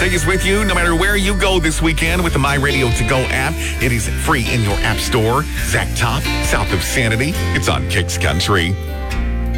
Take us with you no matter where you go this weekend with the My Radio To Go app. It is free in your app store. Zach Top, South of Sanity. It's on Kicks Country.